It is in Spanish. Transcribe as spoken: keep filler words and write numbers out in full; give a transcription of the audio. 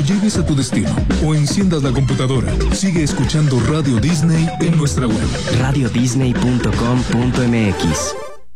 llegues a tu destino o enciendas la computadora, sigue escuchando Radio Disney en nuestra web. radio disney punto com punto m x